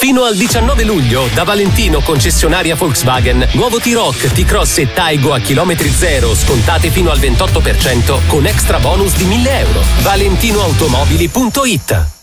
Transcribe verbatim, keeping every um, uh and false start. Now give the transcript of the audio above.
Fino al diciannove luglio, da Valentino concessionaria Volkswagen, nuovo T-Roc, T-Cross e Taigo a chilometri zero, scontati fino al ventotto per cento con extra bonus di mille euro. valentinoautomobili punto it.